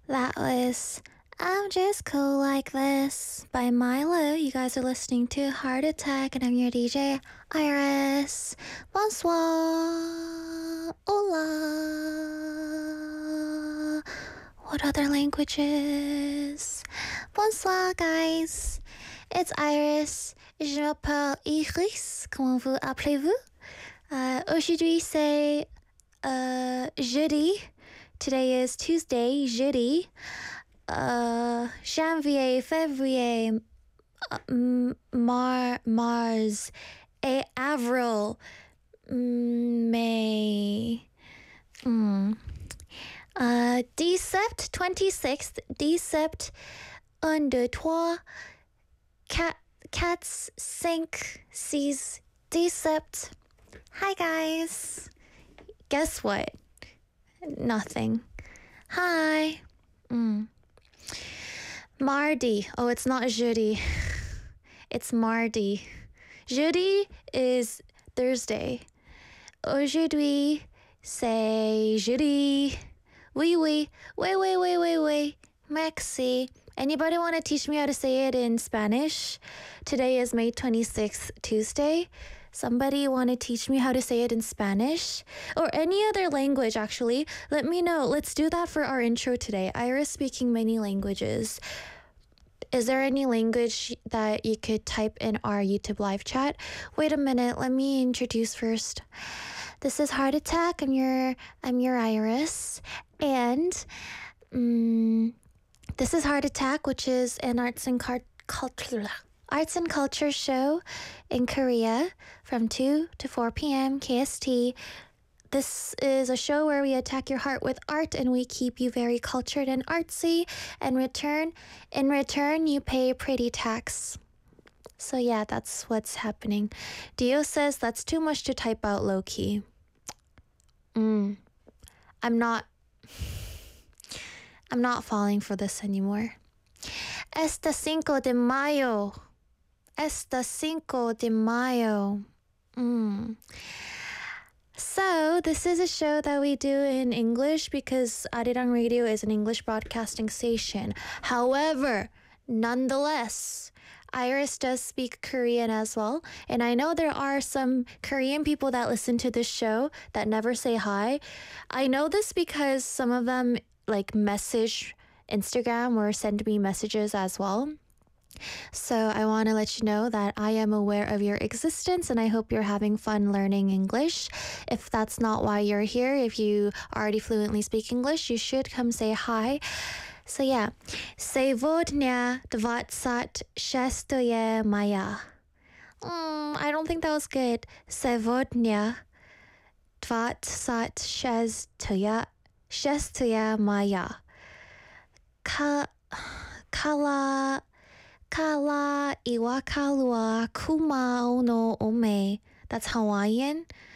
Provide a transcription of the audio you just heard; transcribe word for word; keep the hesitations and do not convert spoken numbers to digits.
That was I'm Just Cool Like This by Milo. You guys are listening to Heart Attack, and I'm your D J, Iris. Bonsoir. Hola. What other languages? Bonsoir, guys. It's Iris. Je m'appelle Iris. Comment vous appelez-vous? Uh, aujourd'hui, c'est uh, jeudi. Today is Tuesday, jeudi. Uh, janvier, février, uh, mar, mars, et avril, May. Mm. Uh, dix-sept, twenty-sixth, dix-sept, un, deux, trois, quatre, quatre, cinq, six, dix-sept. Hi, guys. Guess what? Nothing. Hi. Mm. Mardi. Oh, it's not jeudi. It's mardi. Jeudi is Thursday. Aujourd'hui, c'est jeudi. Oui, oui. Wait, wait, wait, wait, wait. Merci. Anybody want to teach me how to say it in Spanish? Today is May twenty-sixth, Tuesday. Somebody want to teach me how to say it in Spanish? Or any other language, actually. Let me know. Let's do that for our intro today. Iris speaking many languages. Is there any language that you could type in our YouTube live chat? Wait a minute. Let me introduce first. This is Heart Attack. I'm your, I'm your Iris. And um, this is Heart Attack, which is an arts and car- culture... Arts and Culture show in Korea from two to four p.m. K S T. This is a show where we attack your heart with art and we keep you very cultured and artsy. And return, in return, you pay pretty tax. So yeah, that's what's happening. Dio says that's too much to type out low-key. Mm. I'm not... I'm not falling for this anymore. Esta cinco de mayo. Esta cinco de mayo. Mm. So, this is a show that we do in English because Arirang Radio is an English broadcasting station. However, nonetheless, Iris does speak Korean as well. And I know there are some Korean people that listen to this show that never say hi. I know this because some of them like message Instagram or send me messages as well. So I want to let you know that I am aware of your existence and I hope you're having fun learning English. If that's not why you're here, if you already fluently speak English, you should come say hi. So yeah, Сегодня двадцать шестое мая. Mm, I don't think that was good. Сегодня двадцать шестое мая. Ka, kala, kala, iwakalua, kumao no ome. That's Hawaiian.